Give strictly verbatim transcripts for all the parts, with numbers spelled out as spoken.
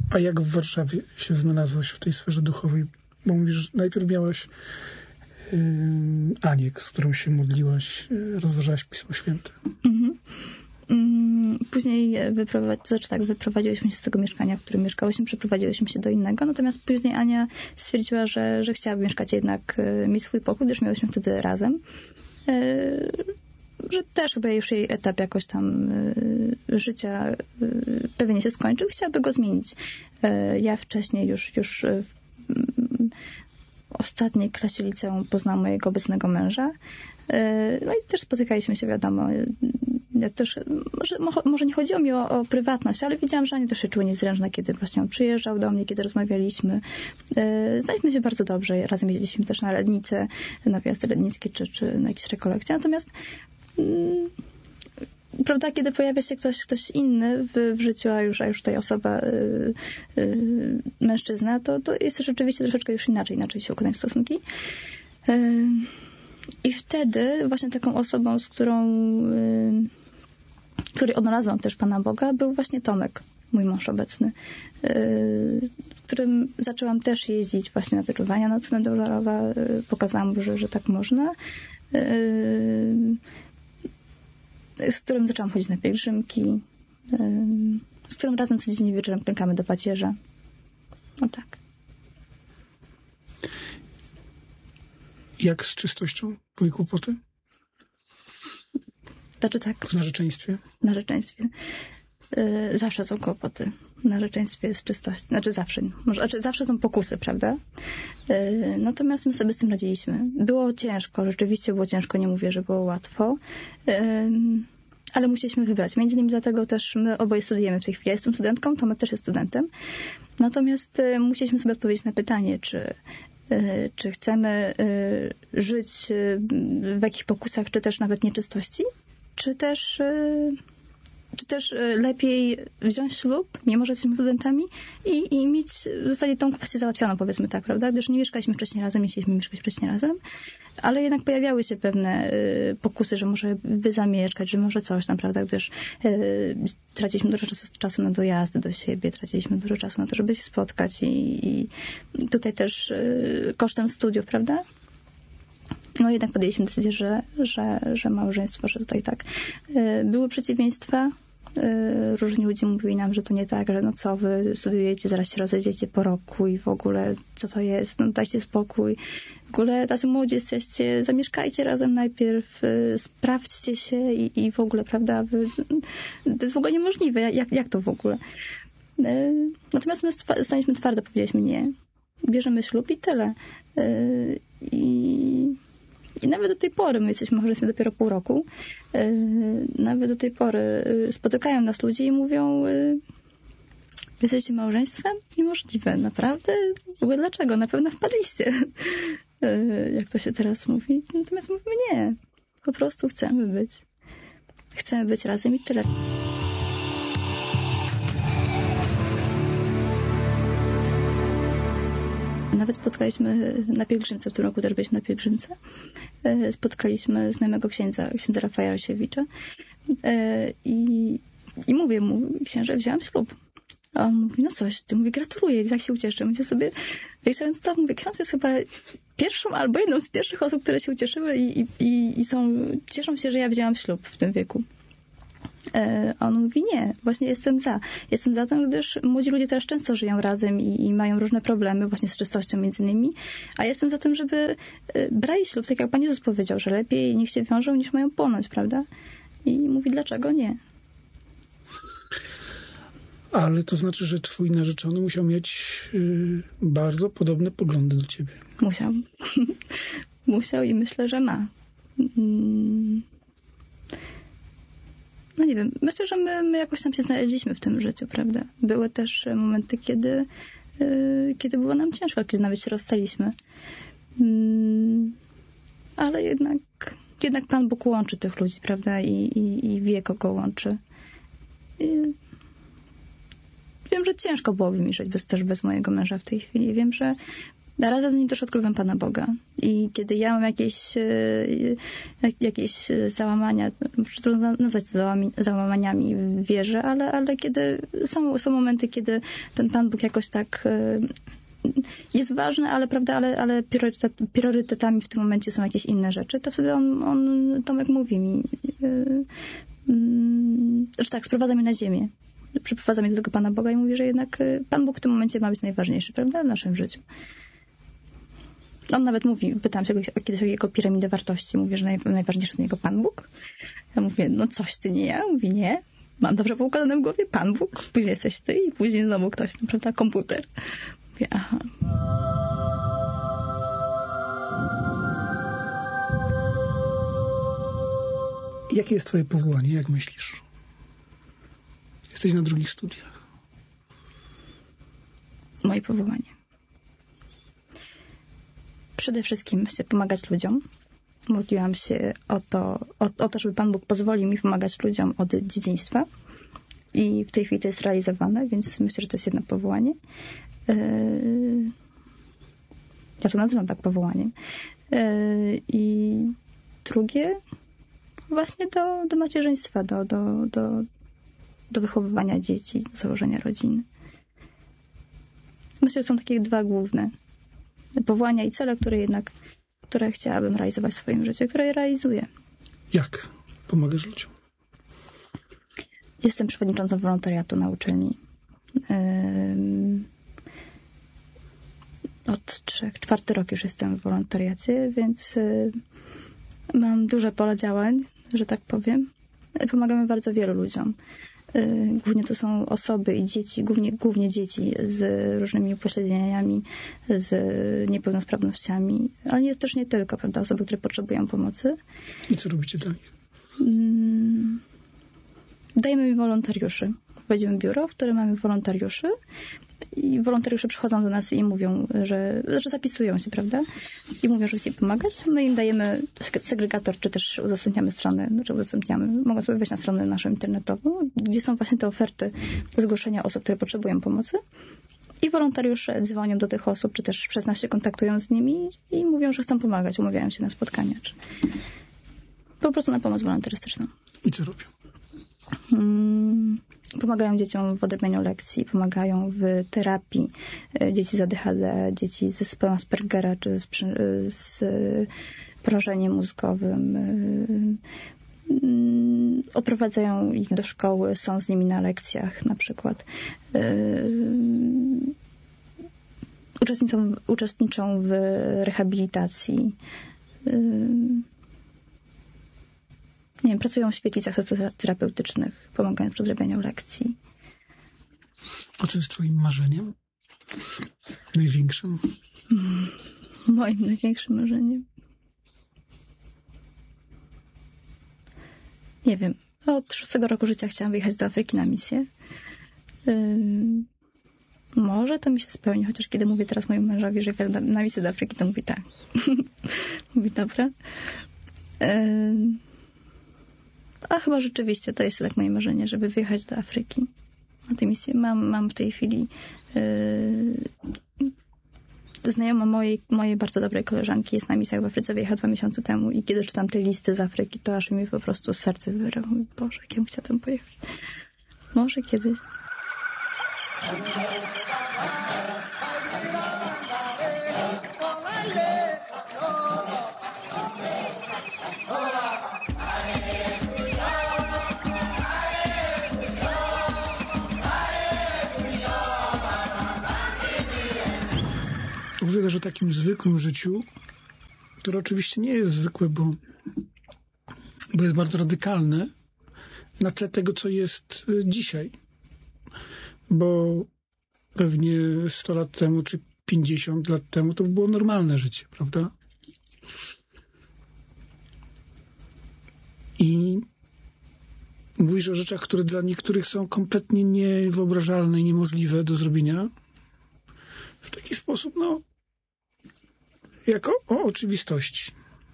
A jak w Warszawie się znalazłaś w tej sferze duchowej? Bo mówisz, że najpierw miałaś yy, Anię, z którą się modliłaś, yy, rozważałaś Pismo Święte. Mhm. Później wyprowadzi, znaczy tak, wyprowadziłyśmy się z tego mieszkania, w którym mieszkałyśmy, przeprowadziłyśmy się do innego, natomiast później Ania stwierdziła, że, że chciałaby mieszkać jednak, mieć swój pokój, gdyż miałyśmy wtedy razem. Że też chyba już jej etap jakoś tam życia pewnie się skończył, chciałaby go zmienić. Ja wcześniej już, już w ostatniej klasie liceum poznałam mojego obecnego męża. No i też spotykaliśmy się, wiadomo. Ja też, może, może nie chodziło mi o, o prywatność, ale widziałam, że Ania też się czuje niezręczna, kiedy właśnie on przyjeżdżał do mnie, kiedy rozmawialiśmy. Znaliśmy się bardzo dobrze. Razem jeździliśmy też na Lednicę, na wjazdy lednickie, czy, czy na jakieś rekolekcje. Natomiast mm, prawda, kiedy pojawia się ktoś, ktoś inny w, w życiu, a już, a już tutaj osoba, y, y, mężczyzna, to, to jest rzeczywiście troszeczkę już inaczej, inaczej się układają stosunki. Y, I wtedy właśnie taką osobą, z którą, y, której odnalazłam też Pana Boga, był właśnie Tomek, mój mąż obecny, y, z którym zaczęłam też jeździć właśnie na te czuwania nocne do Żarowa. Y, pokazałam mu, że, że tak można. Y, z którym zaczęłam chodzić na pielgrzymki, z którym razem codziennie wieczorem klękamy do pacierza. No tak. Jak z czystością? Były kłopoty? Znaczy tak. W narzeczeństwie? W narzeczeństwie. Yy, zawsze są kłopoty. W narzeczeństwie jest czystość. Znaczy zawsze. Może, znaczy zawsze są pokusy, prawda? Yy, natomiast my sobie z tym radziliśmy. Było ciężko. Rzeczywiście było ciężko. Nie mówię, że było łatwo. Yy, ale musieliśmy wybrać. Między innymi dlatego też my oboje studujemy w tej chwili. Ja jestem studentką, Tomek też jest studentem. Natomiast yy, musieliśmy sobie odpowiedzieć na pytanie, czy yy, czy chcemy yy, żyć yy, w jakichś pokusach, czy też nawet nieczystości, czy też yy, czy też lepiej wziąć ślub, mimo że jesteśmy studentami i, i mieć w zasadzie tą kwestię załatwioną, powiedzmy tak, prawda? Gdyż nie mieszkaliśmy wcześniej razem, nie chcieliśmy mieszkać wcześniej razem, ale jednak pojawiały się pewne y, pokusy, że może by zamieszkać, że może coś tam, prawda? Gdyż y, traciliśmy dużo czasu, czasu na dojazdy do siebie, traciliśmy dużo czasu na to, żeby się spotkać i, i tutaj też y, kosztem studiów, prawda? No jednak podjęliśmy decyzję, że, że, że małżeństwo, że tutaj tak. Były przeciwieństwa. Różni ludzie mówili nam, że to nie tak, że no co wy studiujecie, zaraz się rozejdziecie po roku i w ogóle co to jest, no dajcie spokój. W ogóle tacy młodzi jesteście, zamieszkajcie razem najpierw, sprawdźcie się i, i w ogóle, prawda, wy, to jest w ogóle niemożliwe. Jak, jak to w ogóle? Natomiast my staliśmy twardo, powiedzieliśmy nie. Bierzemy ślub i tyle. I I nawet do tej pory, my jesteśmy małżeństwem dopiero pół roku, yy, nawet do tej pory yy, spotykają nas ludzie i mówią, yy, wy jesteście małżeństwem? Niemożliwe, naprawdę? W ogóle dlaczego? Na pewno wpadliście, yy, jak to się teraz mówi. Natomiast mówimy nie, po prostu chcemy być. Chcemy być razem i tyle. Nawet spotkaliśmy na pielgrzymce, w tym roku też byliśmy na pielgrzymce, spotkaliśmy znajomego księdza, księdza Rafaela Rasiewicza i, i mówię mu, księże, wziąłem ślub. A on mówi, no coś, ty mówi, gratuluję, tak się ucieszę. Mówię sobie, wiesz, co, mówię, ksiądz jest chyba pierwszą albo jedną z pierwszych osób, które się ucieszyły i, i, i są, cieszą się, że ja wzięłam ślub w tym wieku. A on mówi, nie, właśnie jestem za. Jestem za tym, gdyż młodzi ludzie teraz często żyją razem i, i mają różne problemy właśnie z czystością między innymi, a jestem za tym, żeby brali ślub, tak jak Pan Jezus powiedział, że lepiej niech się wiążą, niż mają płonąć, prawda? I mówi, dlaczego nie? Ale to znaczy, że twój narzeczony musiał mieć yy, bardzo podobne poglądy do ciebie. Musiał. Musiał i myślę, że ma. Mm. No nie wiem, myślę, że my, my jakoś tam się znaleźliśmy w tym życiu, prawda? Były też momenty, kiedy, yy, kiedy było nam ciężko, kiedy nawet się rozstaliśmy. Yy, ale jednak, jednak Pan Bóg łączy tych ludzi, prawda? I, i, i wie, kogo łączy. I wiem, że ciężko byłoby mi żyć bez, też bez mojego męża w tej chwili. Wiem, że A razem z nim też odkrywam Pana Boga. I kiedy ja mam jakieś, jakieś załamania, trudno nazwać to załamaniami w wierze, ale, ale kiedy są, są momenty, kiedy ten Pan Bóg jakoś tak jest ważny, ale prawda, ale, ale priorytet, priorytetami w tym momencie są jakieś inne rzeczy, to wtedy on, on Tomek mówi mi, yy, yy, że tak, sprowadza mnie na ziemię. Przyprowadza mnie do tego Pana Boga i mówi, że jednak Pan Bóg w tym momencie ma być najważniejszy, prawda, w naszym życiu. On nawet mówi, pytałam się kiedyś o jego piramidę wartości, mówi, że naj, najważniejszy z niego Pan Bóg. Ja mówię, no coś ty, nie ja. Mówi, nie, mam dobrze poukładane w głowie, Pan Bóg, później jesteś ty i później znowu ktoś, no, prawda, komputer. Mówię, aha. Jakie jest twoje powołanie, jak myślisz? Jesteś na drugich studiach. Moje powołanie. Przede wszystkim chcę pomagać ludziom. Modliłam się o to, o, o to, żeby Pan Bóg pozwolił mi pomagać ludziom od dzieciństwa. I w tej chwili to jest realizowane, więc myślę, że to jest jedno powołanie. Yy... Ja to nazywam tak powołaniem. Yy... I drugie właśnie do, do macierzyństwa, do, do, do, do wychowywania dzieci, do założenia rodziny. Myślę, że są takie dwa główne powołania i cele, które jednak, które chciałabym realizować w swoim życiu, które je realizuję. Jak pomagasz ludziom? Jestem przewodniczącą wolontariatu na uczelni. Od trzech, czwarty rok już jestem w wolontariacie, więc mam duże pole działań, że tak powiem. Pomagamy bardzo wielu ludziom. Głównie to są osoby i dzieci, głównie, głównie dzieci z różnymi upośledzeniami, z niepełnosprawnościami, ale nie, też nie tylko, prawda, osoby, które potrzebują pomocy. I co robicie dla nich? Dajemy im wolontariuszy. Wejdziemy biuro, w którym mamy wolontariuszy i wolontariusze przychodzą do nas i mówią, że, że zapisują się, prawda? I mówią, że chcą pomagać. My im dajemy segregator, czy też udostępniamy stronę, czy udostępniamy, mogą sobie wejść na stronę naszą internetową, gdzie są właśnie te oferty do zgłoszenia osób, które potrzebują pomocy. I wolontariusze dzwonią do tych osób, czy też przez nas się kontaktują z nimi i mówią, że chcą pomagać, umawiają się na spotkania, czy po prostu na pomoc wolontarystyczną. I co robią? Hmm. Pomagają dzieciom w odrabianiu lekcji, pomagają w terapii dzieci z A D H D, dzieci z zespołem Aspergera czy z, z porażeniem mózgowym. Odprowadzają ich do szkoły, są z nimi na lekcjach na przykład. Uczestniczą, uczestniczą w rehabilitacji. Nie wiem, pracują w świetlicach socjoterapeutycznych, pomagają przy odrabianiu lekcji. A co jest twoim marzeniem? Największym? Moim największym marzeniem? Nie wiem. Od szóstego roku życia chciałam wyjechać do Afryki na misję. Ym, może to mi się spełni, chociaż kiedy mówię teraz mojemu mężowi, że jadę na misję do Afryki, to mówi tak. Mówi dobra. Ym, A chyba rzeczywiście to jest tak moje marzenie, żeby wyjechać do Afryki. Na tę misję mam, mam w tej chwili yy, znajoma mojej, mojej bardzo dobrej koleżanki jest na misjach w Afryce, wyjechała dwa miesiące temu i kiedy czytam te listy z Afryki, to aż mi po prostu serce wyrywa. Boże, jak ja bym chciała tam pojechać. Może kiedyś. Mówię też o takim zwykłym życiu, które oczywiście nie jest zwykłe, bo, bo jest bardzo radykalne na tle tego, co jest dzisiaj. Bo pewnie sto lat temu, czy pięćdziesiąt lat temu to było normalne życie, prawda? I mówisz o rzeczach, które dla niektórych są kompletnie niewyobrażalne i niemożliwe do zrobienia w taki sposób, no, jako o oczywistości.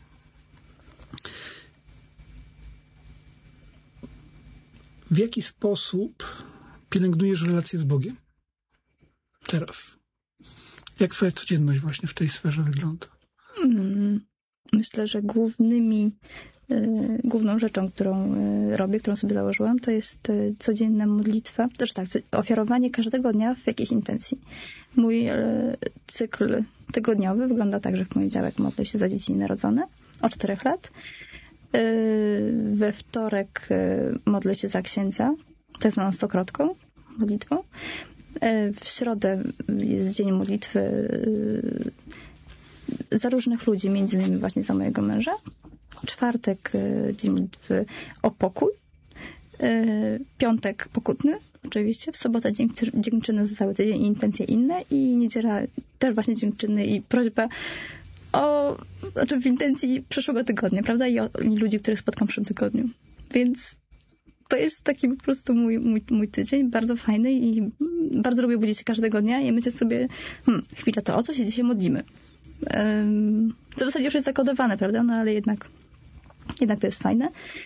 W jaki sposób pielęgnujesz relacje z Bogiem teraz? Jak twoja codzienność właśnie w tej sferze wygląda? Mm, Myślę, że głównymi, y, główną rzeczą, którą y, robię, którą sobie założyłam, to jest y, codzienna modlitwa. Też tak, ofiarowanie każdego dnia w jakiejś intencji. Mój y, cykl tygodniowy wygląda tak, że w poniedziałek modlę się za dzieci narodzone od czterech lat. Y, we wtorek y, modlę się za księdza, tak zwaną stokrotką, modlitwą. Y, w środę jest dzień modlitwy y, za różnych ludzi, między innymi właśnie za mojego męża. Czwartek dzień modlitwy o pokój. Piątek pokutny, oczywiście. W sobotę dziękczyny za cały tydzień i intencje inne. I niedziela też właśnie dziękczyny i prośba o, znaczy w intencji przyszłego tygodnia, prawda? I, o, i ludzi, których spotkam w przyszłym tygodniu. Więc to jest taki po prostu mój, mój, mój tydzień, bardzo fajny i bardzo lubię budzić się każdego dnia i myślę sobie, hmm, chwila, to o co się dzisiaj modlimy? To w zasadzie już jest zakodowane, prawda? No ale jednak, jednak to jest fajne.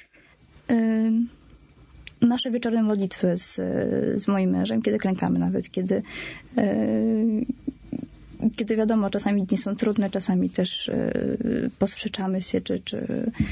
Nasze wieczorne modlitwy z, z moim mężem, kiedy klękamy nawet, kiedy, kiedy wiadomo, czasami dni są trudne, czasami też posprzeczamy się, czy, czy,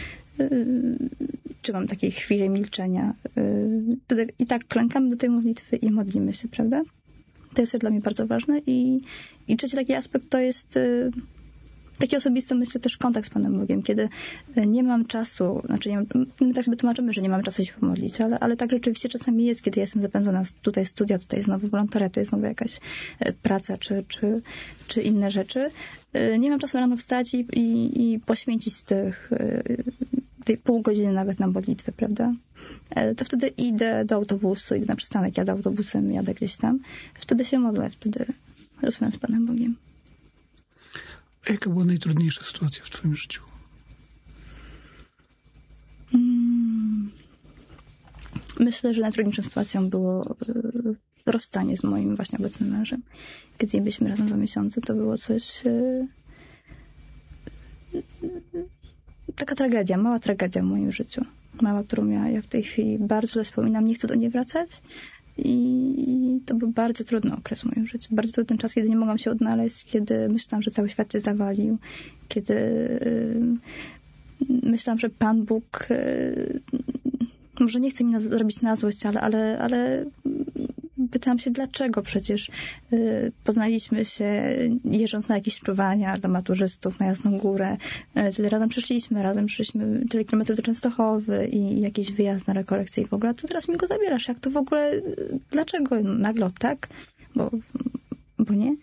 czy mam takie chwile milczenia. Wtedy i tak klękamy do tej modlitwy i modlimy się, prawda? To jest dla mnie bardzo ważne. I, i trzeci taki aspekt to jest y, taki osobisty, myślę, też kontakt z Panem Bogiem, kiedy nie mam czasu, znaczy nie mam, my tak sobie tłumaczymy, że nie mamy czasu się pomodlić, ale, ale tak rzeczywiście czasami jest, kiedy jestem zapędzona, tutaj studia, tutaj znowu wolontariat, tutaj znowu jakaś praca, czy, czy, czy inne rzeczy. Nie mam czasu rano wstać i, i, i poświęcić tych, tej pół godziny nawet na modlitwę, prawda? To wtedy idę do autobusu, idę na przystanek, jadę autobusem, jadę gdzieś tam. Wtedy się modlę, wtedy rozmawiam z Panem Bogiem. A jaka była najtrudniejsza sytuacja w twoim życiu? Hmm. Myślę, że najtrudniejszą sytuacją było rozstanie z moim właśnie obecnym mężem. Kiedy byliśmy razem dwa miesiące, to było coś... Taka tragedia, mała tragedia w moim życiu. Mała, którą ja, ja w tej chwili bardzo źle wspominam, nie chcę do niej wracać. I to był bardzo trudny okres w moim życiu. Bardzo trudny czas, kiedy nie mogłam się odnaleźć, kiedy myślałam, że cały świat się zawalił, kiedy myślałam, że Pan Bóg może nie chce mi naz- zrobić na złość, ale, ale, ale pytałam się, dlaczego przecież poznaliśmy się jeżdżąc na jakieś spływania dla maturzystów na Jasną Górę. Tyle razem przeszliśmy, razem przeszliśmy tyle kilometrów do Częstochowy i jakiś wyjazd na rekolekcje i w ogóle. To teraz mi go zabierasz. Jak to w ogóle, dlaczego nagle tak? Bo, bo nie.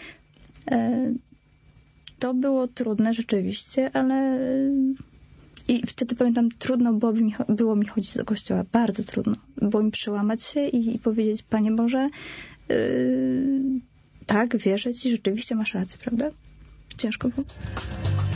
To było trudne rzeczywiście, ale i wtedy pamiętam, trudno było mi, było mi chodzić do kościoła. Bardzo trudno. Było mi przełamać się i, i powiedzieć, Panie Boże, yy, tak, wierzę Ci, rzeczywiście masz rację, prawda? Ciężko było.